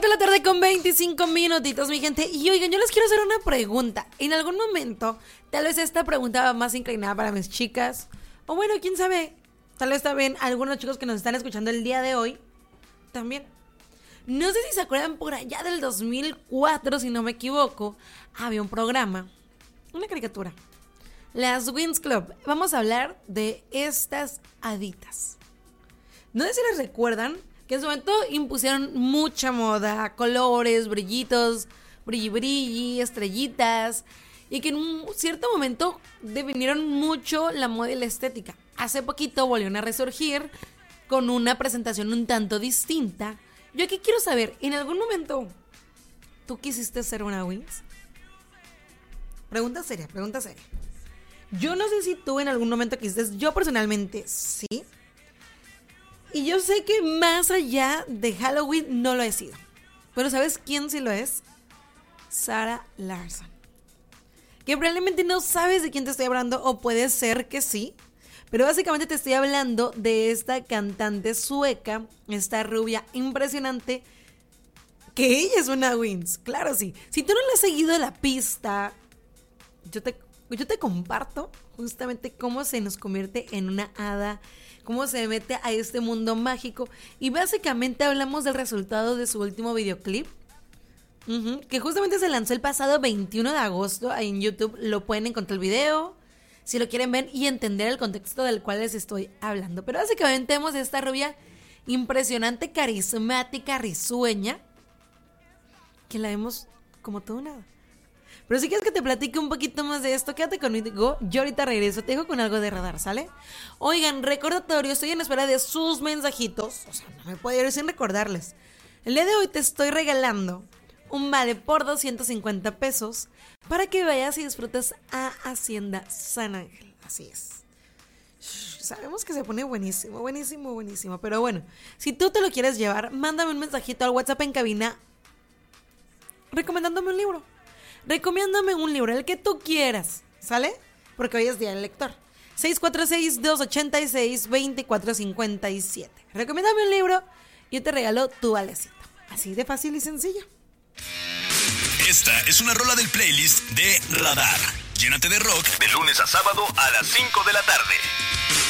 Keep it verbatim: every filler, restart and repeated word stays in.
cuatro de la tarde con veinticinco minutitos, mi gente. Y oigan, yo les quiero hacer una pregunta. En algún momento, tal vez esta pregunta va más inclinada para mis chicas. O bueno, quién sabe, tal vez también algunos chicos que nos están escuchando el día de hoy también. No sé si se acuerdan, por allá del dos mil cuatro, si no me equivoco, había un programa, una caricatura, las Winx Club. Vamos a hablar de estas haditas. No sé si les recuerdan que en su momento impusieron mucha moda, colores, brillitos, brilli brilli, estrellitas, y que en un cierto momento definieron mucho la moda y la estética. Hace poquito volvieron a resurgir con una presentación un tanto distinta. Yo aquí quiero saber, ¿en algún momento tú quisiste ser una Winx? Pregunta seria, pregunta seria. Yo no sé si tú en algún momento quisiste, yo personalmente sí. Y yo sé que más allá de Halloween no lo he sido. Pero ¿sabes quién sí lo es? Zara Larsson. Que probablemente no sabes de quién te estoy hablando, o puede ser que sí. Pero básicamente te estoy hablando de esta cantante sueca, esta rubia impresionante, que ella es una Winx, claro sí. Si tú no le has seguido la pista, yo te, yo te comparto justamente cómo se nos convierte en una hada, cómo se mete a este mundo mágico. Y básicamente hablamos del resultado de su último videoclip, uh-huh, que justamente se lanzó el pasado veintiuno de agosto en YouTube. Lo pueden encontrar el video si lo quieren ver y entender el contexto del cual les estoy hablando. Pero básicamente vemos a esta rubia impresionante, carismática, risueña, que la vemos como todo nada. Pero si quieres que te platique un poquito más de esto, quédate conmigo. Yo ahorita regreso, te dejo con algo de radar, ¿sale? Oigan, recordatorio, estoy en espera de sus mensajitos. O sea, no me puedo ir sin recordarles. El día de hoy te estoy regalando un vale por doscientos cincuenta pesos para que vayas y disfrutes a Hacienda San Ángel. Así es. Sabemos que se pone buenísimo, buenísimo, buenísimo. Pero bueno, si tú te lo quieres llevar, mándame un mensajito al WhatsApp en cabina recomendándome un libro. Recomiéndame un libro, el que tú quieras, ¿sale? Porque hoy es día del lector. seis cuatro seis, dos ocho seis, dos cuatro cinco siete. Recomiéndame un libro y yo te regalo tu valecito. Así de fácil y sencillo. Esta es una rola del playlist de Radar. Llénate de rock de lunes a sábado a las cinco de la tarde.